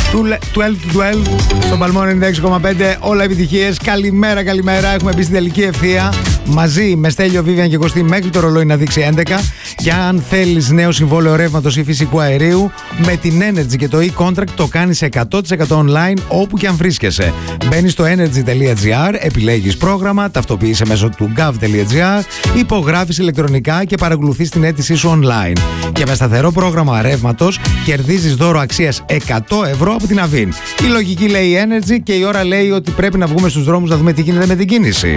12 στον Παλμό 96,5. Όλα επιτυχίες. Καλημέρα, καλημέρα. Έχουμε μπει στην τελική ευθεία μαζί με Στέλιο, Βίβιαν και Κωστή μέχρι το ρολόι να δείξει 11. Και αν θέλεις νέο συμβόλαιο ρεύματος ή φυσικού αερίου, με την Energy και το e-contract το κάνεις 100% online όπου και αν βρίσκεσαι. Μπαίνεις στο energy.gr, επιλέγεις πρόγραμμα, ταυτοποιείσαι μέσω του gov.gr, υπογράφεις ηλεκτρονικά και παρακολουθείς την αίτησή σου online. Και με σταθερό πρόγραμμα ρεύματος κερδίζεις δώρο αξίας 100 ευρώ από την Avin. Η λογική λέει Energy και η ώρα λέει ότι πρέπει να βγούμε στους δρόμους να δούμε τι γίνεται με την κίνηση.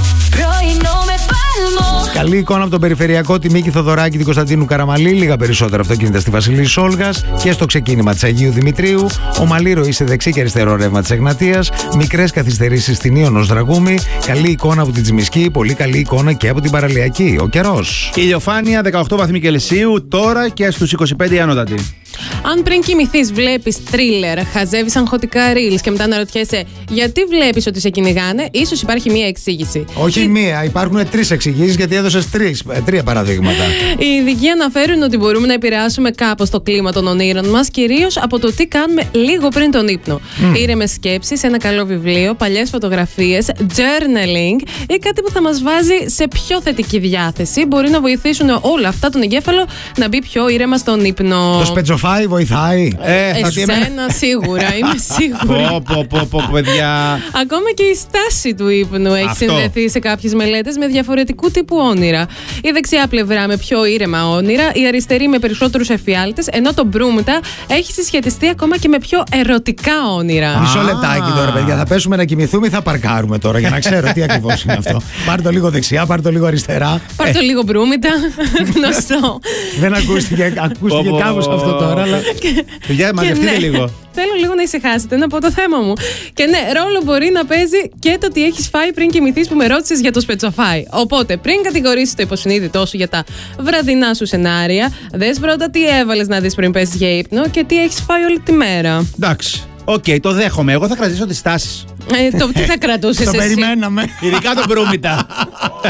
Καλή εικόνα από τον περιφερειακό, τη Μίκη Θοδωράκη, την Κωνσταντίνου Καραμαλή. Λίγα περισσότερα αυτό γίνεται στη Βασιλής Σόλγας και στο ξεκίνημα της Αγίου Δημητρίου. Ομαλή ροή σε δεξί και αριστερό ρεύμα της Εγνατίας. Μικρές καθυστερήσεις στην Ήωνος Δραγούμη. Καλή εικόνα από την Τσιμισκή. Πολύ καλή εικόνα και από την Παραλιακή. Ο καιρός. Ηλιοφάνεια 18 βαθμοί Κελσίου τώρα και στους 25 η άνοδατη. Αν πριν κοιμηθείς βλέπεις τρίλερ, χαζεύεις αγχωτικά reels και μετά αναρωτιέσαι γιατί βλέπεις ότι σε κυνηγάνε, ίσως υπάρχει μία εξήγηση. Όχι μία, υπάρχουν τρεις εξηγήσεις γιατί έδωσες τρία παραδείγματα. Οι ειδικοί αναφέρουν ότι μπορούμε να επηρεάσουμε κάπως το κλίμα των ονείρων μας, κυρίως από το τι κάνουμε λίγο πριν τον ύπνο. Ήρεμες σκέψεις, ένα καλό βιβλίο, παλιές φωτογραφίες, journaling ή κάτι που θα μας βάζει σε πιο θετική διάθεση μπορεί να βοηθήσουν όλα αυτά τον εγκέφαλο να μπει πιο ήρεμα στον ύπνο. Το σπετσοφάι βοηθάει. Εσένα σίγουρα, είμαι σίγουρη. Πω, παιδιά. Ακόμα και η στάση του ύπνου έχει συνδεθεί σε κάποιες μελέτες με διαφορετικού τύπου όνειρα. Η δεξιά πλευρά με πιο ήρεμα όνειρα, η αριστερή με περισσότερους εφιάλτες, ενώ το μπρούμητα έχει συσχετιστεί ακόμα και με πιο ερωτικά όνειρα. Μισό λεπτάκι τώρα, παιδιά. Θα πέσουμε να κοιμηθούμε ή θα παρκάρουμε τώρα για να ξέρω τι ακριβώς είναι αυτό. Πάρ' το λίγο δεξιά, πάρ' το λίγο αριστερά. Πάρ' το λίγο μπρούμητα. Γνωστό. Δεν ακούστηκε κάπως αυτό τώρα. Παιδιά, μαζευτείτε λίγο. Θέλω λίγο να ησυχάσετε, να πω το θέμα μου. Και ναι, ρόλο μπορεί να παίζει και το τι έχεις φάει πριν κοιμηθείς που με ρώτησες για το σπετσοφάι. Οπότε, πριν κατηγορήσεις το υποσυνείδητό σου για τα βραδινά σου σενάρια, δες πρώτα τι έβαλες να δεις πριν πέσεις για ύπνο και τι έχεις φάει όλη τη μέρα. Εντάξει. Οκ, το δέχομαι. Εγώ θα κρατήσω τις τάσεις. Τι θα κρατούσες εσύ? Το περιμέναμε. Ειδικά το μπρούμητα.